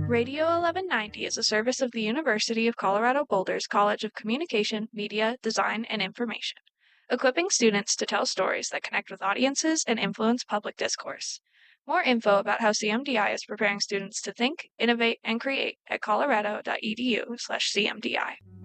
Radio 1190 is a service of the University of Colorado Boulder's College of Communication, Media, Design, and Information, equipping students to tell stories that connect with audiences and influence public discourse. More info about how CMDI is preparing students to think, innovate, and create at colorado.edu/CMDI.